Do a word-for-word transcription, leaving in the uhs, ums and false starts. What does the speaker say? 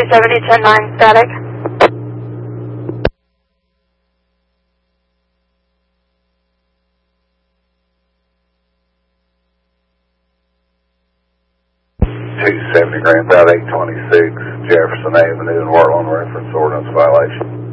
seventy, ten nine, static. two seventy Grand Route eight twenty-six, Jefferson Avenue in Wortland, reference ordinance violation.